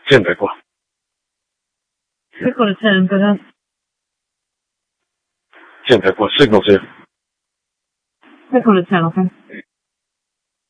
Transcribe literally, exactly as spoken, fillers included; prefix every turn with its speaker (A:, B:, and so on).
A: Sente qua.
B: Piccolo sempre, eh?
A: Sente qua, signal here.
B: Piccolo sempre.